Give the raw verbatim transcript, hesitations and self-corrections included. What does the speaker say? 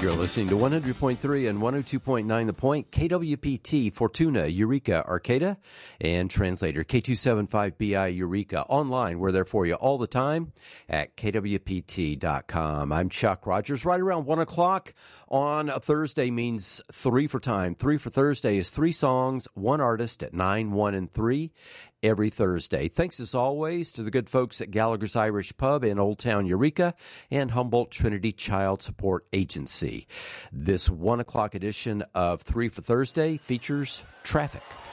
You're listening to one hundred point three and one oh two point nine The Point, K W P T, Fortuna, Eureka, Arcata, and translator K two seventy-five B I Eureka. Online, we're there for you all the time at K W P T dot com. I'm Chuck Rogers. Right around one o'clock on a Thursday means three for time. Three for Thursday is three songs, one artist at nine, one, and three every Thursday. Thanks as always to the good folks at Gallagher's Irish Pub in Old Town Eureka and Humboldt Trinity Child Support Agency. This one o'clock edition of Three for Thursday features traffic.